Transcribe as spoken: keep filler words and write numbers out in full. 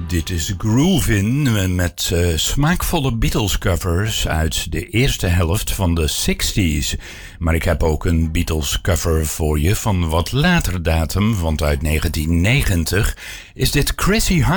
Dit is Groovin' met uh, smaakvolle Beatles covers uit de eerste helft van de zestig's. Maar ik heb ook een Beatles cover voor je van wat later datum, want uit negentien negentig is dit Chrissie Hynde.